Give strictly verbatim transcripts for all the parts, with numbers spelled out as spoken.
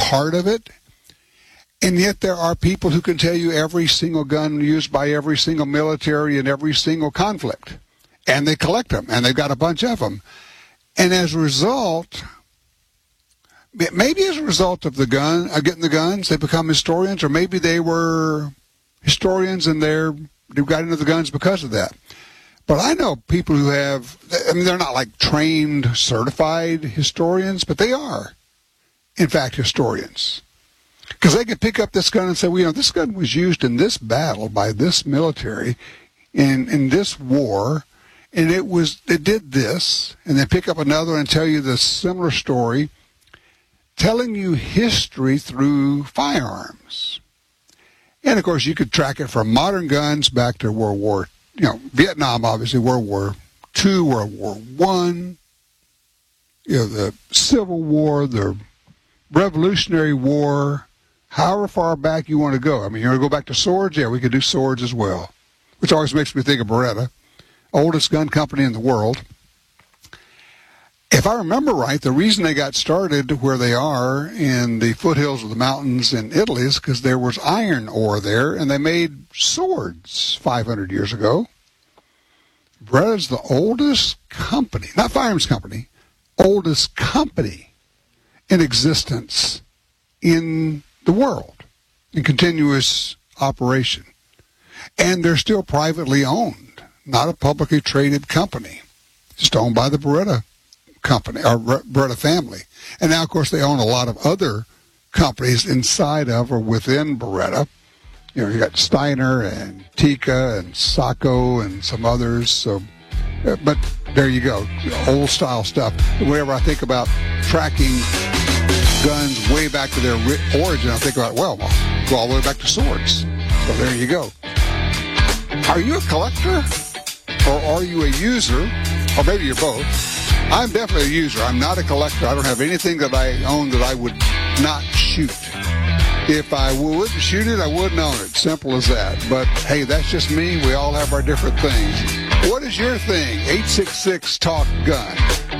part of it. And yet there are people who can tell you every single gun used by every single military in every single conflict. And they collect them, and they've got a bunch of them. And as a result, maybe as a result of the gun, of getting the guns, they become historians, or maybe they were historians and they're, they got into the guns because of that. But I know people who have, I mean, they're not like trained, certified historians, but they are, in fact, historians. Because they could pick up this gun and say, well, you know, this gun was used in this battle by this military in, in this war, and it was it did this, and then pick up another and tell you the similar story, telling you history through firearms. And, of course, you could track it from modern guns back to World War, you know, Vietnam, obviously, World War Two, World War One, you know, the Civil War, the Revolutionary War, however far back you want to go. I mean, you want to go back to swords? Yeah, we could do swords as well, which always makes me think of Beretta, oldest gun company in the world. If I remember right, the reason they got started where they are in the foothills of the mountains in Italy is because there was iron ore there, and they made swords five hundred years ago. Beretta's the oldest company, not firearms company, oldest company in existence in the world, in continuous operation. And they're still privately owned, not a publicly traded company. Just owned by the Beretta company, or Beretta family. And now, of course, they own a lot of other companies inside of or within Beretta. You know, you got Steiner and Tikka and Sacco and some others. So, but there you go, old style stuff. Whenever I think about tracking guns way back to their origin, I think about, well, I'll go all the way back to swords. So there you go. Are you a collector, or are you a user, or maybe you're both? I'm definitely a user. I'm not a collector. I don't have anything that I own that I would not shoot. If I wouldn't shoot it, I wouldn't own it. Simple as that. But, hey, that's just me. We all have our different things. What is your thing? eight six six talk gun.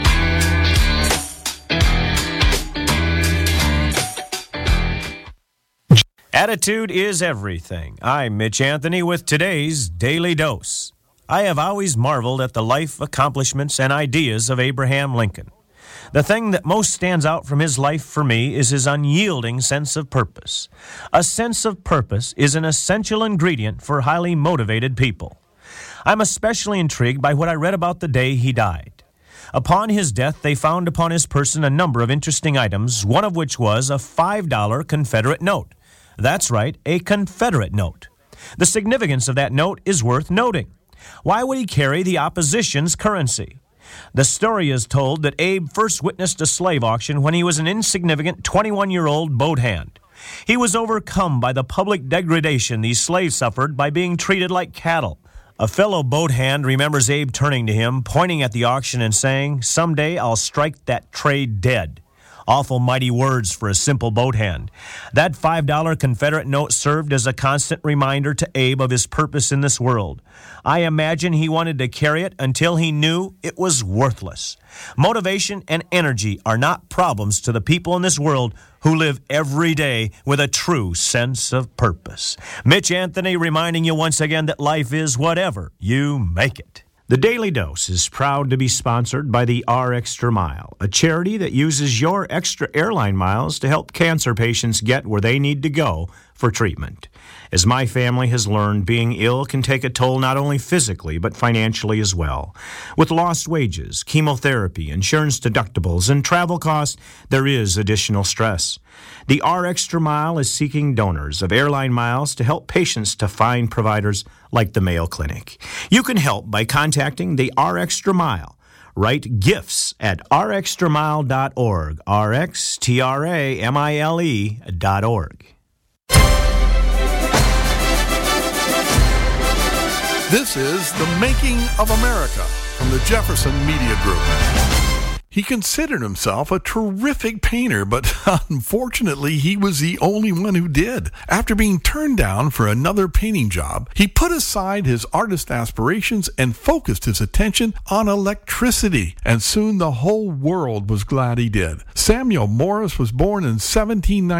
Attitude is everything. I'm Mitch Anthony with today's Daily Dose. I have always marveled at the life, accomplishments, and ideas of Abraham Lincoln. The thing that most stands out from his life for me is his unyielding sense of purpose. A sense of purpose is an essential ingredient for highly motivated people. I'm especially intrigued by what I read about the day he died. Upon his death, they found upon his person a number of interesting items, one of which was a five dollar Confederate note. That's right, a Confederate note. The significance of that note is worth noting. Why would he carry the opposition's currency? The story is told that Abe first witnessed a slave auction when he was an insignificant twenty-one-year-old boat hand. He was overcome by the public degradation these slaves suffered by being treated like cattle. A fellow boat hand remembers Abe turning to him, pointing at the auction and saying, "Someday I'll strike that trade dead." Awful mighty words for a simple boat hand. That five dollar Confederate note served as a constant reminder to Abe of his purpose in this world. I imagine he wanted to carry it until he knew it was worthless. Motivation and energy are not problems to the people in this world who live every day with a true sense of purpose. Mitch Anthony reminding you once again that life is whatever you make it. The Daily Dose is proud to be sponsored by the R Extra Mile, a charity that uses your extra airline miles to help cancer patients get where they need to go for treatment. As my family has learned, being ill can take a toll not only physically but financially as well. With lost wages, chemotherapy, insurance deductibles, and travel costs, there is additional stress. The R Extra Mile is seeking donors of airline miles to help patients to find providers like the Mayo Clinic. You can help by contacting the R Extra Mile. Write gifts at r extra mile dot org, R X T R A M I L E dot org. This is The Making of America from the Jefferson Media Group. He considered himself a terrific painter, but unfortunately he was the only one who did. After being turned down for another painting job, he put aside his artist aspirations and focused his attention on electricity, and soon the whole world was glad he did. Samuel Morse was born in seventeen ninety.